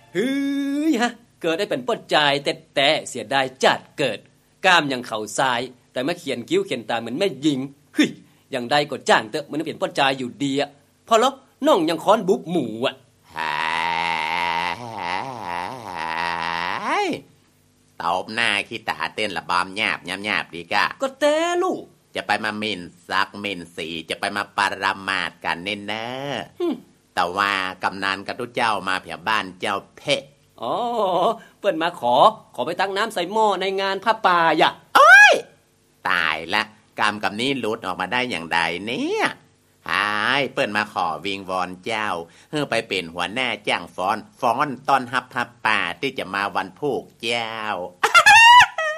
ฮือฮะเกิดได้เป็นป้นใจแต่เสียดายจัดเกิดกล้ามยังเข่าทรายแต่มาเขียนคิ้วเขียนตาเหมือนแม่หญิงเฮ้ยอย่างใดก็จ้างเตอะมันเป็นป้นใจอยู่ดีอ่ะพอแล้วน้องยังค้อนบุบหมูอ่ะตบหน้าขี้ตาเต้นระบำหยาบดีกะก็แต่ลูกจะไปมามินซักมินสีจะไปมาปรามาดกันเน้นเนอะแต่ว่ากำนันกับทุกเจ้ามาเพียบ้านเจ้าเพะอ๋อเปิ้นมาขอไปตักน้ำใส่หม้อในงานผ้าป่าอ่ะโอ้ยตายละกรรมกับนี้หลุดออกมาได้อย่างใดเนี่ยหายเปิ้นมาขอวิงวอนเจ้าเพื่อไปเป็นหัวหน้าจ้างฟ้อนต้อนรับผ้าป่าที่จะมาวันพูกเจ้า